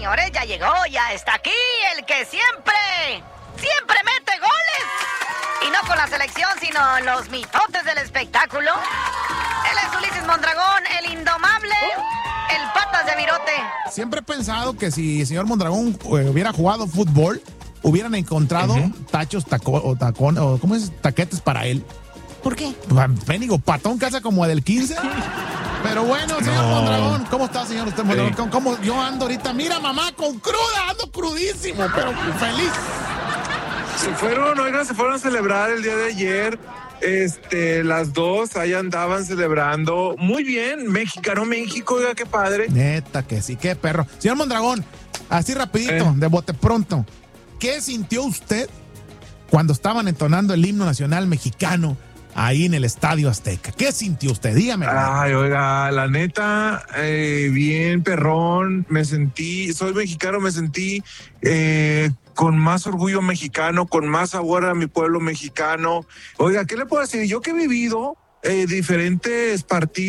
señores, ya llegó, ya está aquí, el que siempre mete goles. Y no con la selección, sino los mitotes del espectáculo. Él es Ulises Mondragón, el indomable, el patas de virote. Siempre he pensado que si el señor Mondragón hubiera jugado fútbol, hubieran encontrado tachos, taquetes para él. ¿Por qué? Pénigo, patón, casa como del 15. Pero bueno, señor Mondragón, ¿cómo está, señor usted Mondragón? ¿Cómo yo ando ahorita? Mira, mamá, con cruda, ando crudísimo, pero feliz. Se fueron a celebrar el día de ayer. Las dos ahí andaban celebrando. Muy bien, México, oiga, qué padre. Neta que sí, qué perro. Señor Mondragón, así rapidito, de bote pronto, ¿qué sintió usted cuando estaban entonando el himno nacional mexicano ahí en el Estadio Azteca? ¿Qué sintió usted? Dígame. Ay, oiga, la neta, bien perrón, soy mexicano, me sentí con más orgullo mexicano, con más sabor a mi pueblo mexicano. Oiga, ¿qué le puedo decir? Yo que he vivido diferentes partidos